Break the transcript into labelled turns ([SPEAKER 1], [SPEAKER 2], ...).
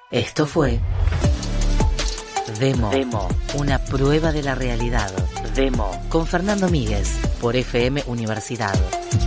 [SPEAKER 1] Esto fue Demo, una prueba de la realidad. Demo, con Fernando Míguez, por FM Universidad.